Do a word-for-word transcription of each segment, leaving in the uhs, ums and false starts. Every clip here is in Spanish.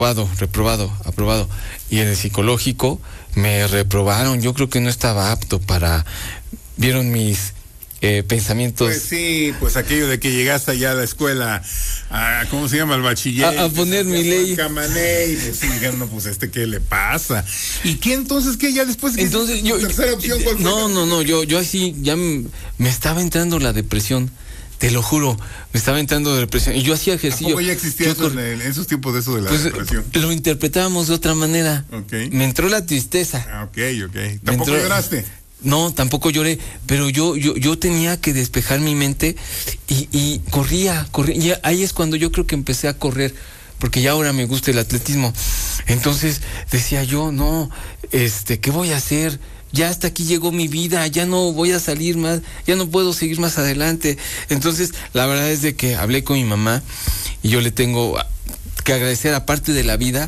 Aprobado, reprobado, aprobado. Y en el psicológico me reprobaron. Yo creo que no estaba apto para... Vieron mis eh, pensamientos. Pues sí, pues aquello de que llegaste allá a la escuela, a, ¿cómo se llama? Al bachiller. A, a poner mi ley. Camané, y pues sí, dijeron, no, pues este, ¿qué le pasa? ¿Y qué entonces, qué ya después? ¿Qué entonces yo... tercera opción, ¿cuál fue? No, no, no, yo, yo así, ya me, me estaba entrando la depresión. Te lo juro, me estaba entrando de depresión. Y yo hacía ejercicio. ¿Cómo ya existía yo, eso en, el, en esos tiempos de eso de la pues, depresión? Lo interpretábamos de otra manera. Okay. Me entró la tristeza. Ah, ok, ok. ¿Tampoco entró, lloraste? No, tampoco lloré, pero yo, yo, yo tenía que despejar mi mente y, y corría, corría. Y ahí es cuando yo creo que empecé a correr, porque ya ahora me gusta el atletismo. Entonces decía yo, no, este, ¿qué voy a hacer? Ya hasta aquí llegó mi vida, ya no voy a salir más, ya no puedo seguir más adelante. Entonces, la verdad es de que hablé con mi mamá y yo le tengo que agradecer, aparte de la vida,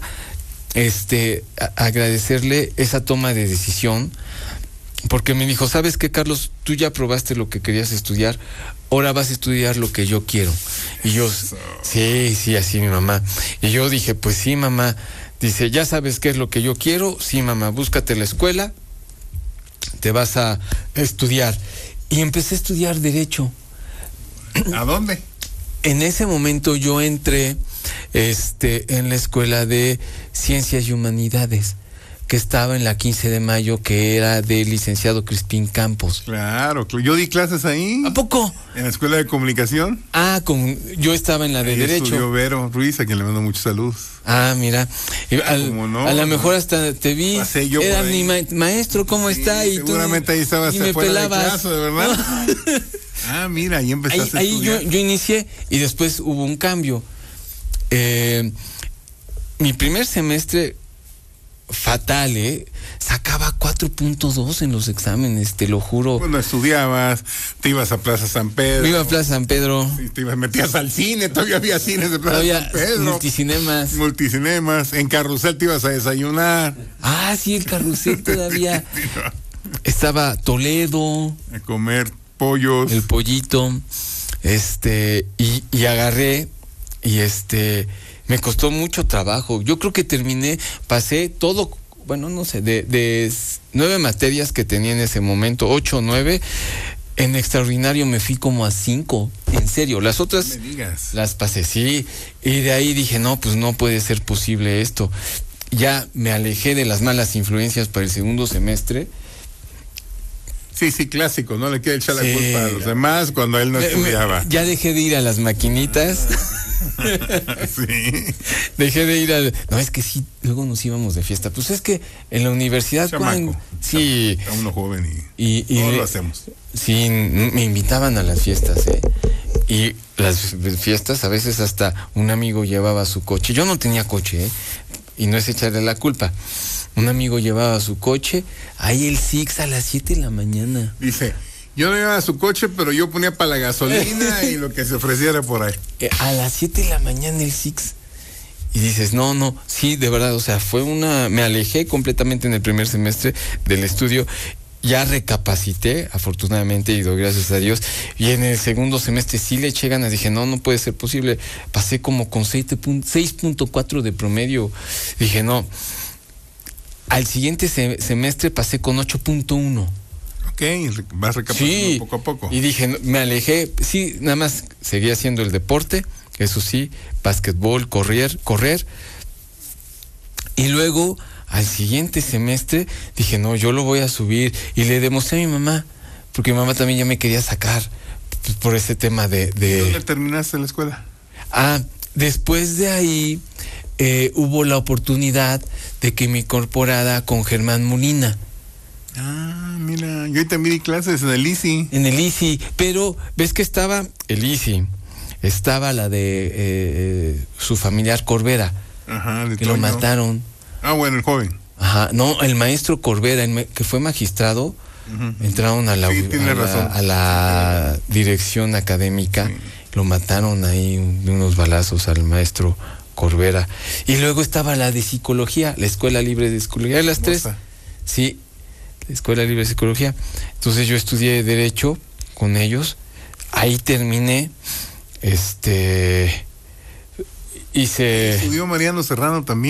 este, a- agradecerle esa toma de decisión, porque me dijo, ¿sabes qué, Carlos? Tú ya probaste lo que querías estudiar, ahora vas a estudiar lo que yo quiero. Y yo, sí, sí, así mi mamá. Y yo dije, pues sí, mamá. Dice, ¿ya sabes qué es lo que yo quiero? Sí, mamá, búscate la escuela, te vas a estudiar. Y empecé a estudiar Derecho. ¿A dónde? En ese momento yo entré este, en la Escuela de Ciencias y Humanidades, que estaba en la quince de mayo, que era del licenciado Crispín Campos. Claro, yo di clases ahí. ¿A poco? En la Escuela de Comunicación. Ah, con, yo estaba en la de Ahí Derecho. estudió Vero Ruiz, a quien le mando muchos saludos. Ah, mira. Y al, ¿Cómo no? a lo mejor hasta te vi. Pasé yo Era por ahí. mi ma- maestro, ¿cómo Sí, está? Y seguramente tú, ahí estabas y me fuera de pelabas. clase, ¿verdad? Ah, mira, ahí Ahí, empezaste a ahí yo, estudiar. yo inicié y después hubo un cambio. Eh, mi primer semestre, fatal, ¿eh? Sacaba cuatro punto dos en los exámenes, te lo juro. Cuando estudiabas, te ibas a Plaza San Pedro. Me iba a Plaza San Pedro. Y te ibas, metías al cine, todavía había cines de Plaza Todavía San Pedro. multicinemas. Multicinemas. En Carrusel te ibas a desayunar. Ah, sí, el carrusel todavía. Estaba Toledo, A comer pollos. el pollito, este, y, y agarré, y este, me costó mucho trabajo. Yo creo que terminé, pasé todo, bueno, no sé, de, de nueve materias que tenía en ese momento, ocho o nueve, en extraordinario me fui como a cinco, en serio. Las otras No me digas. las pasé, sí, y de ahí dije, no, pues no puede ser posible esto. Ya me alejé de las malas influencias para el segundo semestre. Sí, sí, clásico, no le quiere echar Sí. la culpa a los demás cuando él no Me- me- estudiaba. ya dejé de ir a las maquinitas. Sí. Dejé de ir al... No, es que sí, luego nos íbamos de fiesta. Pues es que en la universidad... Chamaco. cuan- Sí. A uno joven y, Y, y todo le- lo hacemos. Sí, n- me invitaban a las fiestas, ¿eh? Y las fiestas, a veces hasta un amigo llevaba su coche. Yo no tenía coche, ¿eh? Y no es echarle la culpa. Un amigo llevaba su coche, ahí el Six a las siete de la mañana. Dice, yo no llevaba su coche, pero yo ponía para la gasolina y lo que se ofreciera por ahí. Eh, a las siete de la mañana el Six. Y dices, no, no, sí, de verdad, o sea, fue una... Me alejé completamente en el primer semestre del estudio. Ya recapacité, afortunadamente, y doy gracias a Dios. Y en el segundo semestre sí le eché ganas. Dije, no, no puede ser posible. Pasé como con seis punto cuatro de promedio. Dije, no. Al siguiente se- semestre pasé con ocho punto uno. Ok, re- vas recapacitando Sí, poco a poco. y dije, no, me alejé, sí, nada más seguía haciendo el deporte, eso sí, básquetbol, correr, correr. Y luego, al siguiente semestre, dije, no, yo lo voy a subir. Y le demostré a mi mamá, porque mi mamá también ya me quería sacar pues, por ese tema de... de... ¿Dónde terminaste la escuela? Ah, después de ahí eh, hubo la oportunidad de que me incorporara con Germán Molina. Ah, mira, yo ahí también di clases en el I C I. En el I C I, pero ves que estaba el I C I, estaba la de eh, su familiar Corbera, Ajá, de que lo Toño. mataron. Ah, bueno, el joven. Ajá, no, el maestro Corbera, el ma- que fue magistrado, Ujú. entraron a la, Sí, tiene a la, razón. a la dirección académica, Sí. lo mataron ahí de unos balazos al maestro Corbera. Y luego estaba la de psicología, la Escuela Libre de Psicología, las tres. Hermosa. Sí, la Escuela Libre de Psicología. Entonces yo estudié Derecho con ellos. Ahí terminé. Este. Hice. Estudió Mariano Serrano también.